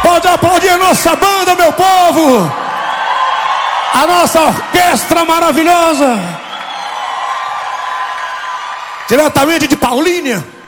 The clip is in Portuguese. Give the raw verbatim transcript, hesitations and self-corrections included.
Pode aplaudir a nossa banda, meu povo. A nossa orquestra maravilhosa. Diretamente de Paulínia.